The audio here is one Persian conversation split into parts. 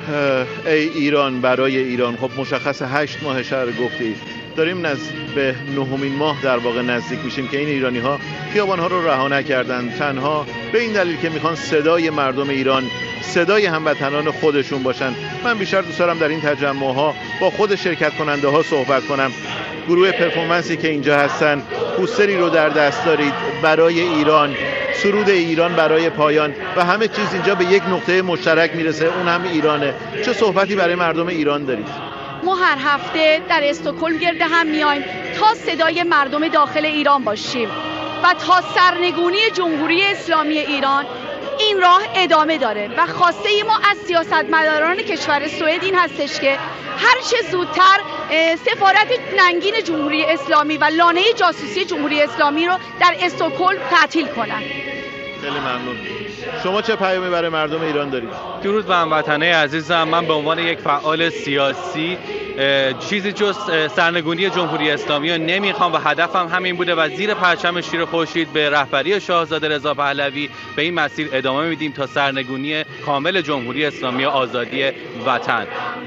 ای ایران برای ایران. خب مشخص 8 ماه شهر گفتی داریم به 9مین ماه در واقع نزدیک میشیم که این ایرانی ها خیابان ها رو رها نکردن، تنها به این دلیل که میخوان صدای مردم ایران، صدای هموطنان خودشون باشن. من بیشتر دوست دارم در این تجمع ها با خود شرکت کننده ها صحبت کنم. گروه پرفورمنسی که اینجا هستن، پوستری رو در دست دارید برای ایران، سرود ایران برای پایان و همه چیز اینجا به یک نقطه مشترک میرسه، اون هم ایرانه. چه صحبتی برای مردم ایران دارید؟ ما هر هفته در استکهلم گرد هم میایم تا صدای مردم داخل ایران باشیم و تا سرنگونی جمهوری اسلامی ایران این راه ادامه داره و خواسته ای ما از سیاستمداران کشور سوئد این هستش که هر چه زودتر سفارت ننگین جمهوری اسلامی و لانه جاسوسی جمهوری اسلامی رو در استکهلم تعطیل کنند. خیلی ممنون. شما چه پیامی برای مردم ایران دارید؟ درود بر هموطنان عزیزم. من به عنوان یک فعال سیاسی چیزی جز سرنگونی جمهوری اسلامی رو نمیخوام و هدفم همین بوده و زیر پرچم شیر خورشید به رهبری شاهزاده رضا پهلوی به این مسیر ادامه میدیم تا سرنگونی کامل جمهوری اسلامی و آزادی وطن.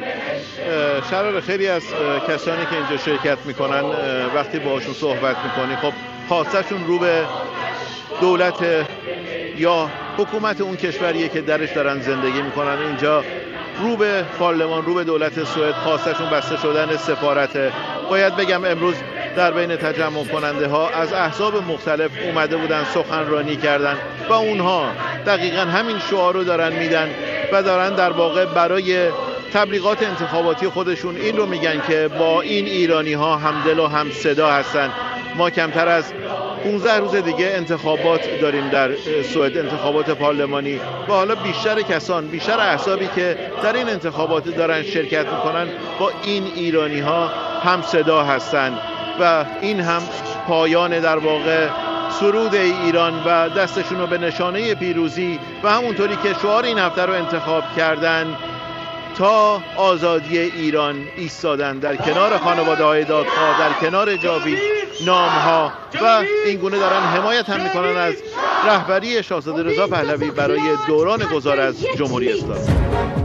شرار خیلی از کسانی که اینجا شرکت میکنن وقتی باهاشون صحبت میکنی خب خواستشون رو به دولت یا حکومت اون کشوریه که درش دارن زندگی میکنن. اینجا رو به پارلمان، رو به دولت سوئد خواستشون بسته شدن سفارته. باید بگم امروز در بین تجمع کننده ها از احزاب مختلف اومده بودن، سخنرانی کردن و اونها دقیقاً همین شعار رو دارن میدن و دارن در واقع برای تبلیغات انتخاباتی خودشون این رو میگن که با این ایرانی ها همدل و هم صدا هستن. ما کمتر از 15 روز دیگه انتخابات داریم در سوئد، انتخابات پارلمانی و حالا بیشتر کسان، بیشتر احزابی که در این انتخابات دارن شرکت میکنن با این ایرانی ها هم صدا هستن و این هم پایان در واقع سرود ایران و دستشون رو به نشانه پیروزی و همونطوری که شعار این هفته رو انتخاب کردن تا آزادی ایران ایستادن در کنار خانواده‌های دادخواه، در کنار جاوید نام‌ها و این گونه دارن حمایت هم میکنن از رهبری شاهزاده رضا پهلوی برای دوران گذار از جمهوری اسلامی.